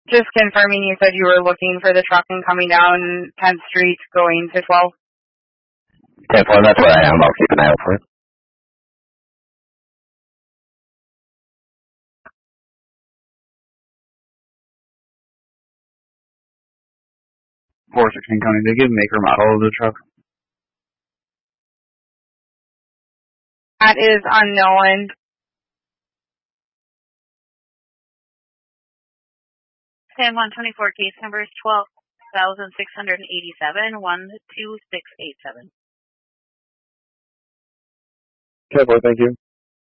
Just confirming, you said you were looking for the truck and coming down 10th Street going to 12? 10-4, that's where I am. I'll keep an eye out for it. $416 County Ticket, maker model of the truck. That is unknown. San Juan 24 case number is 12,687 12687. 10-4, thank you.